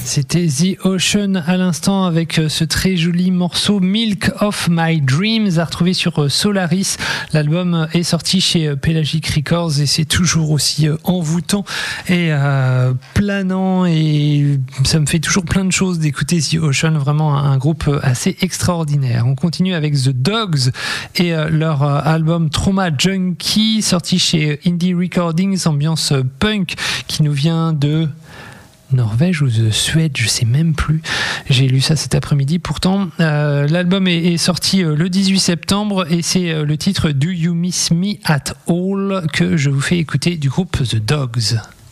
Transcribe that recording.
C'était The Ocean à l'instant avec ce très joli morceau Milk of My Dreams à retrouver sur Solaris. L'album est sorti chez Pelagic Records et c'est toujours aussi envoûtant et planant et ça me fait toujours plein de choses d'écouter The Ocean, vraiment un groupe assez extraordinaire. On continue avec The Dogs et leur album Trauma Junkie sorti chez Indie Recordings, ambiance punk qui nous vient de Norvège ou de Suède, je sais même plus. J'ai lu ça cet après-midi. Pourtant, l'album est sorti le 18 septembre et c'est le titre Do You Miss Me At All que je vous fais écouter du groupe The Dogs.